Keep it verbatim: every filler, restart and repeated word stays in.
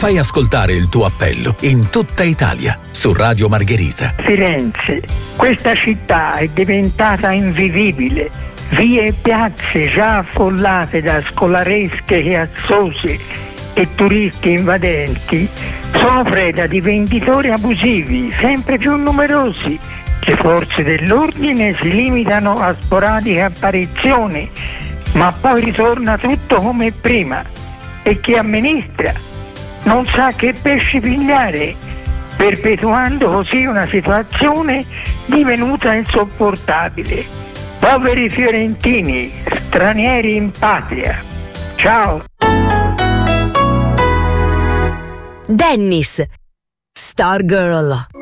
Fai ascoltare il tuo appello in tutta Italia su Radio Margherita. Firenze, questa città è diventata invivibile. Vie e piazze già affollate da scolaresche chiazzose e turisti invadenti sono preda di venditori abusivi sempre più numerosi. Le forze dell'ordine si limitano a sporadiche apparizioni, ma poi ritorna tutto come prima e chi amministra non sa che pesci pigliare, perpetuando così una situazione divenuta insopportabile. Poveri fiorentini, stranieri in patria. Ciao. Dennis, Stargirl.